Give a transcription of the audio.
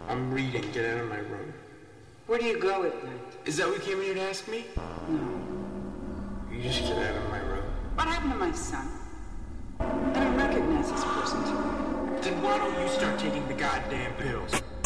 I'm reading. Get out of my room. Where do you go at night? Is that what you came here to ask me? No. You just get out of my room. What happened to my son? I don't recognize this person. Then why don't you start taking the goddamn pills?